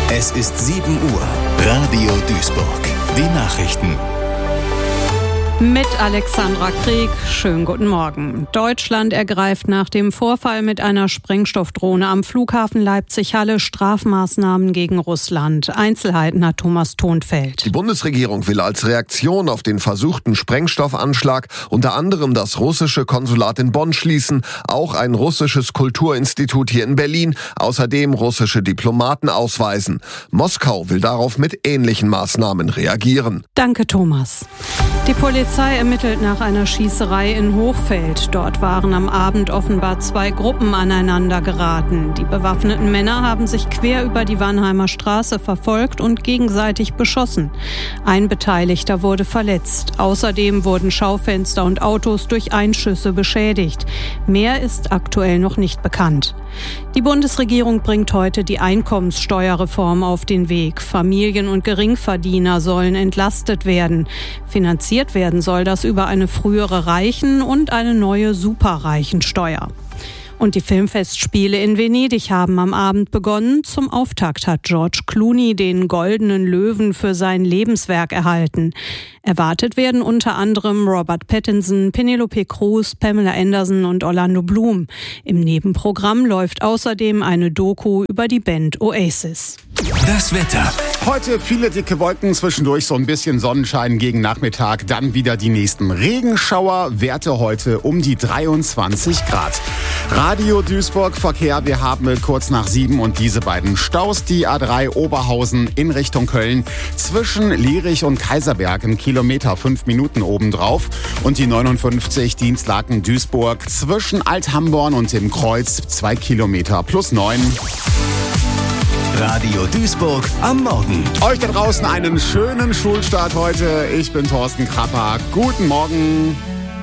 Es ist 7 Uhr. Radio Duisburg. Die Nachrichten. Mit Alexandra Krieg. Schönen guten Morgen. Deutschland ergreift nach dem Vorfall mit einer Sprengstoffdrohne am Flughafen Leipzig-Halle Strafmaßnahmen gegen Russland. Einzelheiten hat Thomas Thonfeld. Die Bundesregierung will als Reaktion auf den versuchten Sprengstoffanschlag unter anderem das russische Konsulat in Bonn schließen, auch ein russisches Kulturinstitut hier in Berlin, außerdem russische Diplomaten ausweisen. Moskau will darauf mit ähnlichen Maßnahmen reagieren. Danke, Thomas. Die Polizei ermittelt nach einer Schießerei in Hochfeld. Dort waren am Abend offenbar 2 Gruppen aneinander geraten. Die bewaffneten Männer haben sich quer über die Wannheimer Straße verfolgt und gegenseitig beschossen. Ein Beteiligter wurde verletzt. Außerdem wurden Schaufenster und Autos durch Einschüsse beschädigt. Mehr ist aktuell noch nicht bekannt. Die Bundesregierung bringt heute die Einkommenssteuerreform auf den Weg. Familien- und Geringverdiener sollen entlastet werden. Finanziert werden soll das über eine frühere Reichen- und eine neue Superreichensteuer. Und die Filmfestspiele in Venedig haben am Abend begonnen. Zum Auftakt hat George Clooney den Goldenen Löwen für sein Lebenswerk erhalten. Erwartet werden unter anderem Robert Pattinson, Penelope Cruz, Pamela Anderson und Orlando Bloom. Im Nebenprogramm läuft außerdem eine Doku über die Band Oasis. Das Wetter. Heute viele dicke Wolken, zwischendurch so ein bisschen Sonnenschein gegen Nachmittag, dann wieder die nächsten Regenschauer, Werte heute um die 23 Grad. Radio Duisburg Verkehr, wir haben kurz nach 7 und diese beiden Staus, die A3 Oberhausen in Richtung Köln, zwischen Lierich und Kaiserberg, ein Kilometer 5 Minuten obendrauf, und die 59 Dienstlaken Duisburg zwischen Althamborn und dem Kreuz 2 Kilometer plus 9. Radio Duisburg am Morgen. Euch da draußen einen schönen Schulstart heute. Ich bin Thorsten Krapper. Guten Morgen.